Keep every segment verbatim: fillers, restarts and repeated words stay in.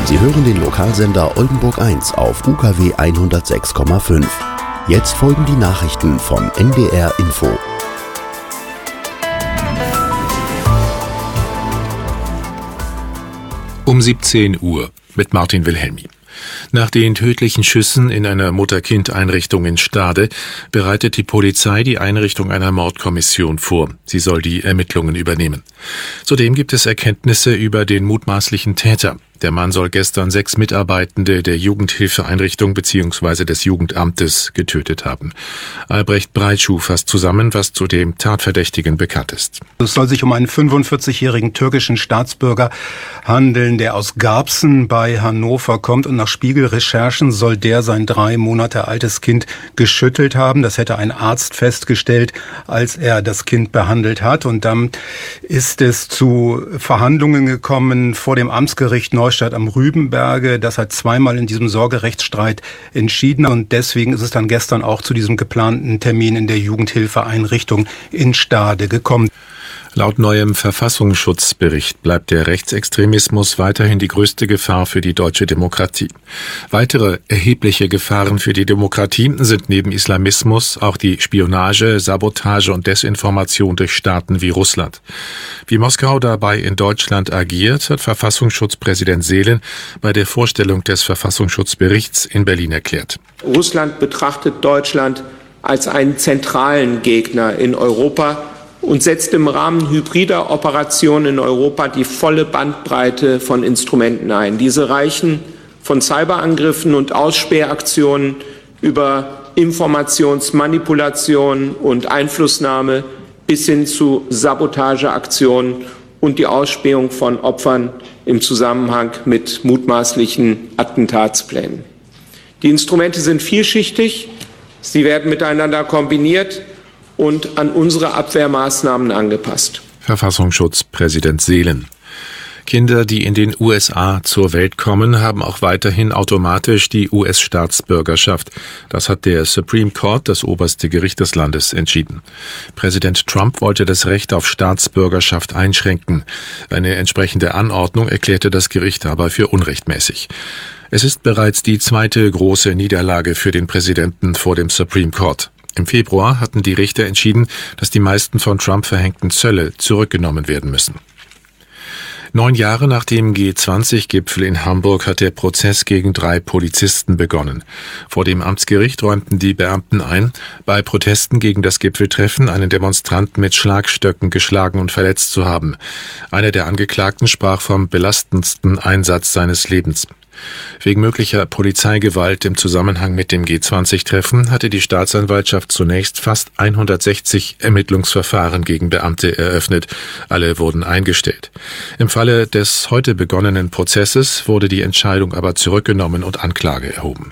Sie hören den Lokalsender Oldenburg eins auf U K W hundertsechs Komma fünf. Jetzt folgen die Nachrichten von N D R Info. Um siebzehn Uhr mit Martin Wilhelmi. Nach den tödlichen Schüssen in einer Mutter-Kind-Einrichtung in Stade bereitet die Polizei die Einrichtung einer Mordkommission vor. Sie soll die Ermittlungen übernehmen. Zudem gibt es Erkenntnisse über den mutmaßlichen Täter. Der Mann soll gestern sechs Mitarbeitende der Jugendhilfeeinrichtung bzw. des Jugendamtes getötet haben. Albrecht Breitschuh fasst zusammen, was zu dem Tatverdächtigen bekannt ist. Es soll sich um einen fünfundvierzigjährigen türkischen Staatsbürger handeln, der aus Garbsen bei Hannover kommt, und nach Spiegelrecherchen soll der sein drei Monate altes Kind geschüttelt haben. Das hätte ein Arzt festgestellt, als er das Kind behandelt hat. Und dann ist es zu Verhandlungen gekommen vor dem Amtsgericht Neustadt am Rübenberge. Das hat zweimal in diesem Sorgerechtsstreit entschieden, und deswegen ist es dann gestern auch zu diesem geplanten Termin in der Jugendhilfeeinrichtung in Stade gekommen. Laut neuem Verfassungsschutzbericht bleibt der Rechtsextremismus weiterhin die größte Gefahr für die deutsche Demokratie. Weitere erhebliche Gefahren für die Demokratie sind neben Islamismus auch die Spionage, Sabotage und Desinformation durch Staaten wie Russland. Wie Moskau dabei in Deutschland agiert, hat Verfassungsschutzpräsident Seelen bei der Vorstellung des Verfassungsschutzberichts in Berlin erklärt. Russland betrachtet Deutschland als einen zentralen Gegner in Europa und setzt im Rahmen hybrider Operationen in Europa die volle Bandbreite von Instrumenten ein. Diese reichen von Cyberangriffen und Ausspähaktionen über Informationsmanipulation und Einflussnahme bis hin zu Sabotageaktionen und die Ausspähung von Opfern im Zusammenhang mit mutmaßlichen Attentatsplänen. Die Instrumente sind vielschichtig, sie werden miteinander kombiniert und an unsere Abwehrmaßnahmen angepasst. Verfassungsschutzpräsident Seelen. Kinder, die in den U S A zur Welt kommen, haben auch weiterhin automatisch die U S-Staatsbürgerschaft. Das hat der Supreme Court, das oberste Gericht des Landes, entschieden. Präsident Trump wollte das Recht auf Staatsbürgerschaft einschränken. Eine entsprechende Anordnung erklärte das Gericht aber für unrechtmäßig. Es ist bereits die zweite große Niederlage für den Präsidenten vor dem Supreme Court. Im Februar hatten die Richter entschieden, dass die meisten von Trump verhängten Zölle zurückgenommen werden müssen. Neun Jahre nach dem G zwanzig Gipfel in Hamburg hat der Prozess gegen drei Polizisten begonnen. Vor dem Amtsgericht räumten die Beamten ein, bei Protesten gegen das Gipfeltreffen einen Demonstranten mit Schlagstöcken geschlagen und verletzt zu haben. Einer der Angeklagten sprach vom belastendsten Einsatz seines Lebens. Wegen möglicher Polizeigewalt im Zusammenhang mit dem G zwanzig Treffen hatte die Staatsanwaltschaft zunächst fast hundertsechzig Ermittlungsverfahren gegen Beamte eröffnet. Alle wurden eingestellt. Im Falle des heute begonnenen Prozesses wurde die Entscheidung aber zurückgenommen und Anklage erhoben.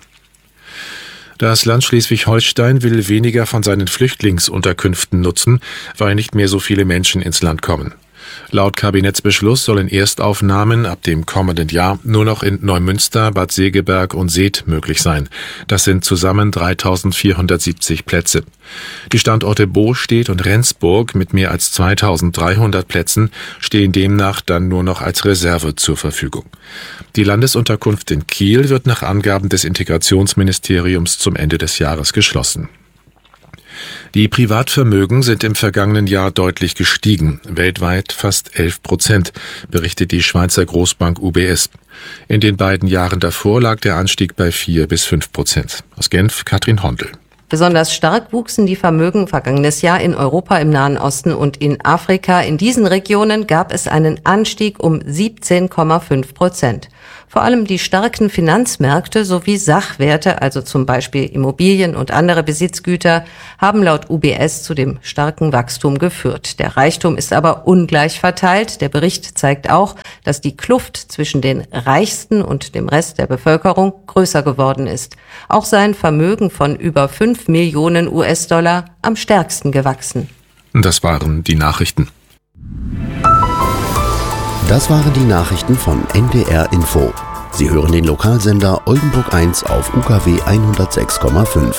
Das Land Schleswig-Holstein will weniger von seinen Flüchtlingsunterkünften nutzen, weil nicht mehr so viele Menschen ins Land kommen. Laut Kabinettsbeschluss sollen Erstaufnahmen ab dem kommenden Jahr nur noch in Neumünster, Bad Segeberg und Seth möglich sein. Das sind zusammen dreitausendvierhundertsiebzig Plätze. Die Standorte Bostedt und Rendsburg mit mehr als zweitausenddreihundert Plätzen stehen demnach dann nur noch als Reserve zur Verfügung. Die Landesunterkunft in Kiel wird nach Angaben des Integrationsministeriums zum Ende des Jahres geschlossen. Die Privatvermögen sind im vergangenen Jahr deutlich gestiegen, weltweit fast elf Prozent, berichtet die Schweizer Großbank U B S. In den beiden Jahren davor lag der Anstieg bei vier bis fünf Prozent. Aus Genf, Katrin Hondel. Besonders stark wuchsen die Vermögen vergangenes Jahr in Europa, im Nahen Osten und in Afrika. In diesen Regionen gab es einen Anstieg um siebzehn Komma fünf Prozent. Vor allem die starken Finanzmärkte sowie Sachwerte, also zum Beispiel Immobilien und andere Besitzgüter, haben laut U B S zu dem starken Wachstum geführt. Der Reichtum ist aber ungleich verteilt. Der Bericht zeigt auch, dass die Kluft zwischen den Reichsten und dem Rest der Bevölkerung größer geworden ist. Auch sei ein Vermögen von über fünf Millionen U S-Dollar am stärksten gewachsen. Das waren die Nachrichten. Das waren die Nachrichten von N D R Info. Sie hören den Lokalsender Oldenburg eins auf U K W hundertsechs Komma fünf.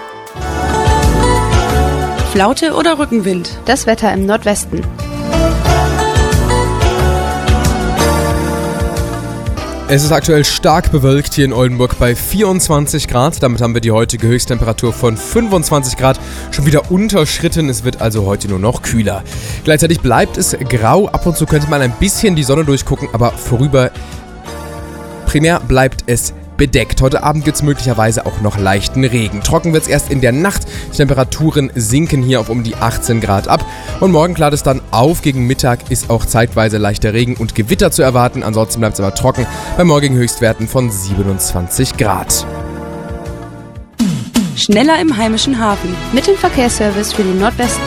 Flaute oder Rückenwind? Das Wetter im Nordwesten. Es ist aktuell stark bewölkt hier in Oldenburg bei vierundzwanzig Grad. Damit haben wir die heutige Höchsttemperatur von fünfundzwanzig Grad schon wieder unterschritten. Es wird also heute nur noch kühler. Gleichzeitig bleibt es grau. Ab und zu könnte man ein bisschen die Sonne durchgucken, aber vorüber primär bleibt es bedeckt. Heute Abend gibt es möglicherweise auch noch leichten Regen. Trocken wird es erst in der Nacht. Die Temperaturen sinken hier auf um die achtzehn Grad ab. Und morgen klart es dann auf. Gegen Mittag ist auch zeitweise leichter Regen und Gewitter zu erwarten. Ansonsten bleibt es aber trocken bei morgigen Höchstwerten von siebenundzwanzig Grad. Schneller im heimischen Hafen. Mit dem Verkehrsservice für den Nordwesten.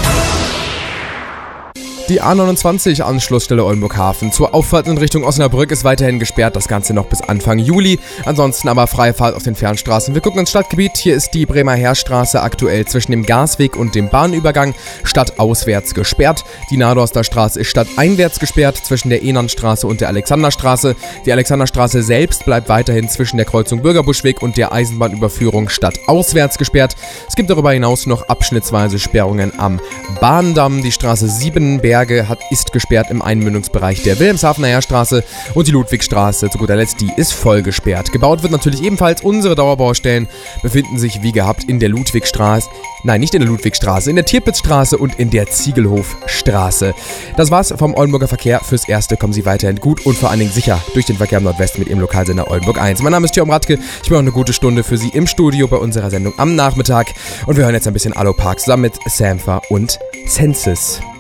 Die A neunundzwanzig Anschlussstelle Oldenburg-Hafen zur Auffahrt in Richtung Osnabrück ist weiterhin gesperrt, das Ganze noch bis Anfang Juli. Ansonsten aber freie Fahrt auf den Fernstraßen. Wir gucken ins Stadtgebiet. Hier ist die Bremer Heerstraße aktuell zwischen dem Gasweg und dem Bahnübergang stadtauswärts gesperrt. Die Nadorster Straße ist stadteinwärts gesperrt zwischen der Ehnernstraße und der Alexanderstraße. Die Alexanderstraße selbst bleibt weiterhin zwischen der Kreuzung Bürgerbuschweg und der Eisenbahnüberführung stadtauswärts gesperrt. Es gibt darüber hinaus noch abschnittsweise Sperrungen am Bahndamm. Die Straße Siebenberg Hat, ist gesperrt im Einmündungsbereich der Wilhelmshavener Heerstraße und die Ludwigstraße, zu guter Letzt, die ist voll gesperrt. Gebaut wird natürlich ebenfalls. Unsere Dauerbaustellen befinden sich wie gehabt in der Ludwigstraße, nein, nicht in der Ludwigstraße, in der Tirpitzstraße und in der Ziegelhofstraße. Das war's vom Oldenburger Verkehr. Fürs Erste kommen Sie weiterhin gut und vor allen Dingen sicher durch den Verkehr im Nordwesten mit Ihrem Lokalsender Oldenburg eins. Mein Name ist Jörn Radke. Ich bin auch eine gute Stunde für Sie im Studio bei unserer Sendung am Nachmittag und wir hören jetzt ein bisschen Allo Park zusammen mit Sampha und Census.